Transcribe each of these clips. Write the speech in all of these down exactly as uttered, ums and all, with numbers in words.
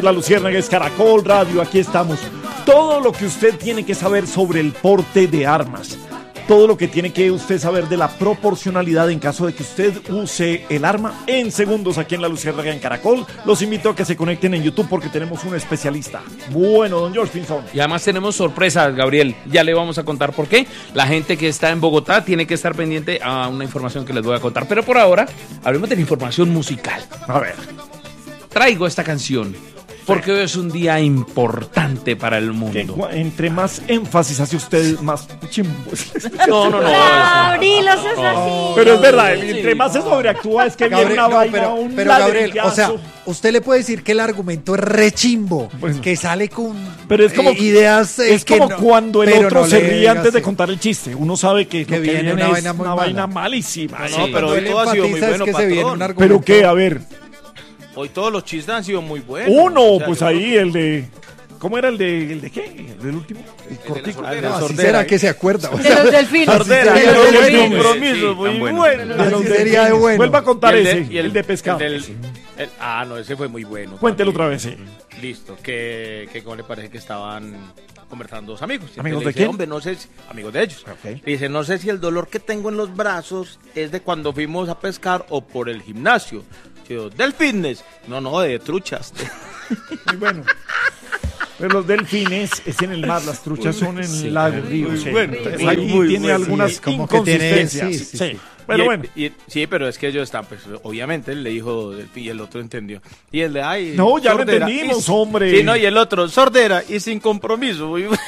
La Luciérnaga es Caracol Radio, aquí estamos. Todo lo que usted tiene que saber sobre el porte de armas. Todo lo que tiene que usted saber de la proporcionalidad en caso de que usted use el arma en segundos aquí en La Luciérnaga en Caracol. Los invito a que se conecten en YouTube porque tenemos un especialista. Bueno, don George Pinzón. Y además tenemos sorpresas, Gabriel. Ya le vamos a contar por qué. La gente que está en Bogotá tiene que estar pendiente a una información que les voy a contar. Pero por ahora, hablemos de la información musical. A ver. Traigo esta canción porque hoy es un día importante para el mundo. Que, entre más énfasis hace usted, más chimbos. No, no, no. Gabriel, no seas así. Pero es verdad, entre más se sobreactúa es que Gabriel, viene una no, vaina, pero, un pero Gabriel, o sea, ladrillazo. usted le puede decir que el argumento es rechimbo, Pues, que sale con pero es como, eh, ideas eh, es que como no, cuando el pero otro no se le ríe digas, antes de sí. contar el chiste. Uno sabe que, Que lo que viene viene una es vaina muy una mala. vaina malísima. No, Sí. no, pero Cuando hoy él todo ha sido muy enfatiza es bueno, que se viene un patrón. argumento. ¿Pero qué? A ver. Hoy todos los chistes han sido muy buenos. Uno, O sea, pues yo ahí creo el de... ¿Cómo era el de... ¿El de qué? ¿El del último? El cortico. sordera. No, así Sordera, será ¿eh? que se acuerda. O De sea, los delfines. Sordera, Sí, yo sí, creo sí, que sí, el compromiso, sí, muy tan bueno. bueno. De los Así sería de delfines. bueno. Vuelva a contar Y el ese, de- y el, de pescado. el del- el- ah, no, ese fue muy bueno. Cuéntelo también. otra vez, sí. Listo, que, que como le parece que estaban conversando dos amigos. Y ¿Amigos le de dice, quién? Hombre, no sé si, amigos de ellos. Ok. Le dice, no sé si el dolor que tengo en los brazos es de cuando fuimos a pescar o por el gimnasio. Yo, del fitness. No, no, de truchas. Muy bueno. Pero los delfines es en el mar, las truchas son en Sí, el lago, muy río. Sí. bueno, Entonces, muy, ahí muy tiene bueno. algunas Sí, es como que tiene- inconsistencias. sí, sí, Sí. sí. Pero Y- bueno. y- sí, pero es que ellos están, pues, obviamente, él le dijo del y el otro entendió. Y el de, ay, No, ya lo sordera, entendimos, y- hombre. Sí, no, y el otro, sordera y sin compromiso. Muy bueno.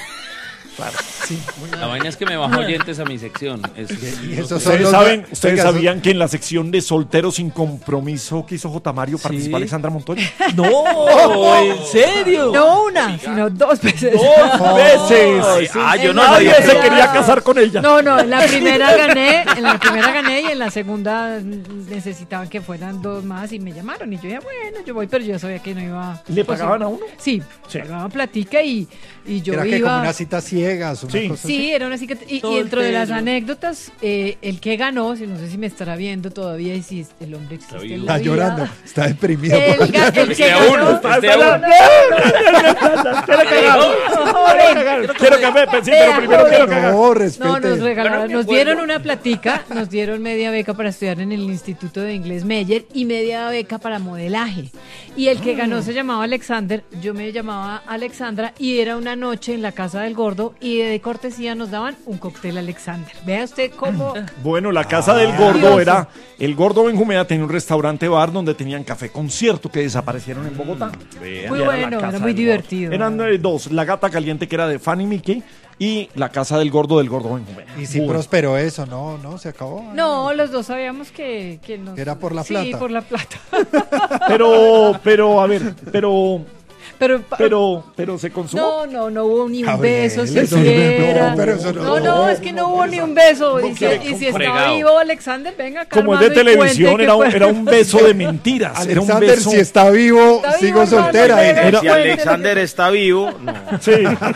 La vaina es que me bajo oyentes a mi sección. Es, Y esos son Ustedes los- saben, ustedes Oiga, sabían que en la sección de solteros sin compromiso que hizo J. Mario participó Alexandra Montoya. ¡No! ¿En serio? No una, sino dos veces. Dos veces. Ah, yo no Nadie sabía se que- quería casar con ella. No, no, en la primera gané, en la primera gané y en la segunda necesitaban que fueran dos más y me llamaron y yo ya bueno, yo voy, pero yo sabía que no iba. ¿Le pues, pagaban a uno? Sí, Sí. pagaban platica y, y yo Era que iba. como unas citas ciegas, una Sí. cosa Sí, era una cicatriz. Y, y dentro de las Soltero. anécdotas, eh, el que ganó, si no sé si me estará viendo todavía y si el hombre existe en la Está vida. llorando, está deprimido. El, por ga- el que Esté a ganó. uno, esté a uno. Quiero cagar. Joven. Quiero que me, sí, pero Vea, primero joven. quiero cagar. No, respete. No, nos regalaron, Pero no me nos acuerdo. dieron una platica, nos dieron media beca para estudiar en el Instituto de Inglés Meyer y media beca para modelaje. Y el que ganó se llamaba Alexander, yo me llamaba Alexandra y era una noche en la casa del gordo y de cortesía nos daban un cóctel Alexander. Vea usted cómo... Bueno, la casa del gordo era... El gordo Benjumea tenía un restaurante bar donde tenían café concierto que desaparecieron en Bogotá. Muy Y la bueno, casa era muy del divertido. gordo. Eran eh, dos, la gata caliente que era de Fanny Mickey y la casa del gordo del gordo Benjumea. Y si Bueno. prosperó eso, no, no, se acabó. No, los dos sabíamos que... que nos- Era por la Sí, plata. por la plata. Pero, pero, a ver, pero... Pero, Pero, pero se consumó. no, no, no hubo ni un Gabriel, beso eso no- siquiera. no, pero eso no- no, no, es que no hubo ni un beso. Y si, que- y si estaba fregado. vivo Alexander, venga acá. Como es de hermano, y televisión, cuente era un, qué fue. era un beso de mentiras. Era un Alexander, beso. si está vivo, Está sigo vivo, hermano, soltera. venga, eh. Era- Si cuente Alexander está vivo, no. Sí.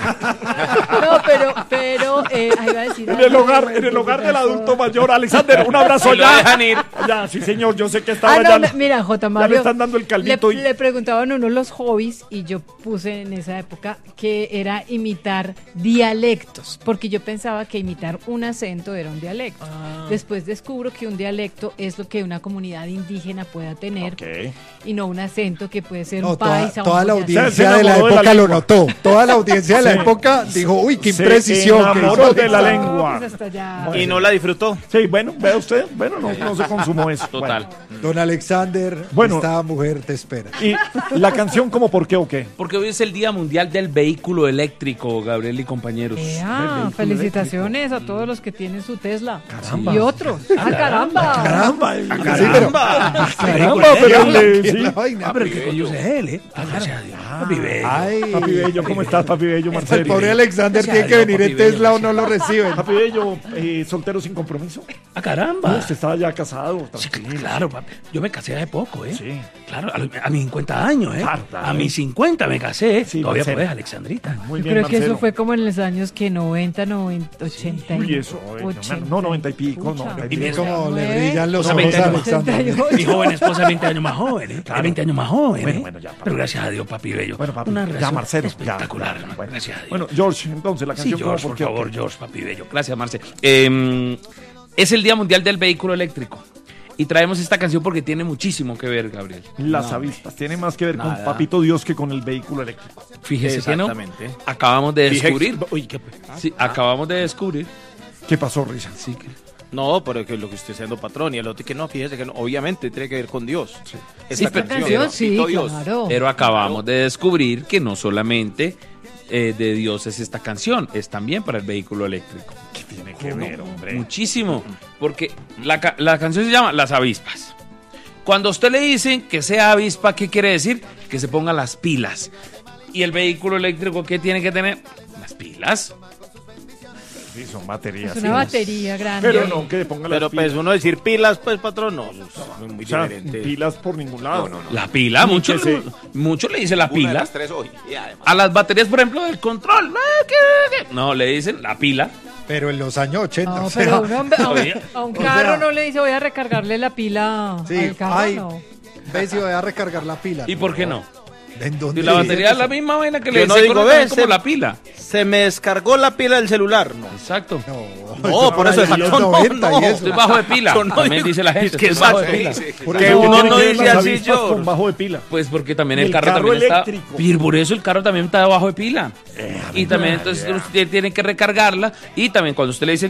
No, pero, pero, eh, ahí va a decir. En el hogar, en el hogar del adulto mayor. Alexander, un abrazo Si lo allá. dejan ir. Ya, sí, señor, yo sé que estaba Ah, no, allá. me- mira, J. Ya Mario. le están dando el caldito. Le, y... le preguntaban uno los hobbies y yo puse en esa época que era imitar dialectos, porque yo pensaba que imitar un acento era un dialecto. Ah. Después descubro que un dialecto es lo que una comunidad indígena pueda tener Ok. y no un acento que puede ser No, un toda, paisa. toda un la boyacense. audiencia Se de la enamoró de la época lo lengua. notó. Toda la audiencia de la Sí. época dijo, uy, qué Se imprecisión. que enamoró hizo de la Alexander. lengua. No, pues hasta allá. Y no la disfrutó. Sí, bueno, vea usted. Bueno, no, no se consumó eso. Total. Don Alexander, Bueno. esta mujer te espera. Bueno, y la canción, ¿cómo por qué o qué? Porque hoy es el Día Mundial del Vehículo Eléctrico, Gabriel y compañeros. Ea, felicitaciones a todos los que tienen su Tesla. Caramba. Y otros. ¡Ah, caramba! Caramba, el- Sí, pero, caramba, pero el de- ¿qué es sí. la vaina? pero el que conduce es él, ¿eh? Papi Bello. Ay, Papi Bello, ¿cómo estás, Papi Bello, el Marcelo? pobre Alexander Gracias tiene que a Dios, venir en papi bello. Tesla no, no lo reciben. Papi Bello, eh, soltero sin compromiso. ¡Ah, caramba! No, usted estaba ya casado. Sí, Tranquilo. claro, papi. Yo me casé hace poco, ¿eh? Sí. Claro, a, los- a mis cincuenta años, ¿eh? Claro, claro. A mis cincuenta me casé. Sí, Todavía Marcelo. puedes, Alexandrita. Muy Yo bien, creo que Marcelo. eso fue como en los años que noventa, noventa, ochenta y Uy, eso, eh, no, ochenta. no, noventa y pico, no, Pucha. noventa y Y pico. como le Nueve. brillan los O sea, ojos veinte a años. Alexander. ochenta y ocho. Mi joven esposa es veinte años más joven, ¿eh? Claro. Es veinte años más joven, Bueno, ¿eh? bueno, ya, papi. Pero gracias a Dios, papi bello. Bueno, papi, Una ya, relación Marcelo, ya. espectacular, Bueno, hermano. bueno. Gracias a Dios. Bueno, George, entonces la Sí, canción, George, ¿cómo, por qué, favor, qué? George, papi bello. Gracias, Marce. Eh, es el Día Mundial del Vehículo Eléctrico. Y traemos esta canción porque tiene muchísimo que ver, Gabriel. Las avispas. Tiene más que ver con Nada. Papito Dios que con el vehículo eléctrico. Fíjese que no. Exactamente. Acabamos de Dije- descubrir. Uy, ¿qué? Sí, acabamos de descubrir. ¿Qué pasó, Risa? Sí, que. No, pero que lo que usted siendo patrón y el otro que no, fíjese que no, obviamente tiene que ver con Dios. Sí, Esta pero- Canción, sí, Papito Dios. claro. Pero acabamos de descubrir que no solamente eh, de Dios es esta canción, es también para el vehículo eléctrico. ¿Qué tiene que ver, hombre? Muchísimo. Porque la, ca- la canción se llama Las Avispas. Cuando a usted le dicen que sea avispa, ¿qué quiere decir? Que se ponga las pilas. ¿Y el vehículo eléctrico qué tiene que tener? Las pilas. Sí, son baterías. Es una sí. batería grande. Pero no, que le ponga las Pero pilas. pues uno decir pilas, pues patrón, no, es muy O sea, diferente. pilas por ningún lado. No, no, La pila, Ni mucho, que se- mucho le dicen la Una de pila. las tres hoy. Y además. A las baterías, por ejemplo, del control. eh, ¿qué, qué? No, le dicen la pila. Pero en los años ochenta. No, o sea, pero un hombre- a, un, Oye. a un O carro sea- no le dice voy a recargarle la pila sí, al carro, ay, no. ve si voy a recargar la pila. ¿Y por qué no? ¿En dónde Si la dice batería es eso? la misma vaina que Yo le no dice digo, correctamente ves, como se- la pila. Se me descargó la pila del celular, no. Exacto. No, No, por eso ahí en los exacto, no, noventa y no. eso. Estoy bajo de pila. Yo no También digo- dice la gente. es que estoy bajo de exacto. pila. Sí, sí, Por Que eso uno tiene no que ver dice las así, avispas George. con bajo de pila. Pues porque también Y el, el carro, carro también eléctrico. está. Y por eso el carro también está bajo de pila. Eh, y también entonces usted tiene que recargarla. Y también cuando usted le dice